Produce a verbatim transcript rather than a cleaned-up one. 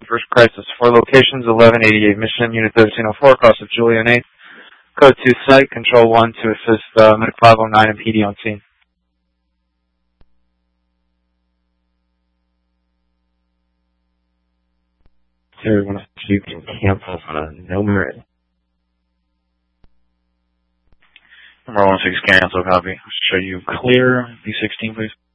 First Crisis. Four locations, eleven eighty-eight Mission, Unit thirteen oh four, cross of Julia and eighth. Code two Site, Control one to assist uh, Medic five oh nine and P D on scene. Everyone, you can cancel on a no merit. Number one six cancel, copy. Show you clear. B sixteen, please.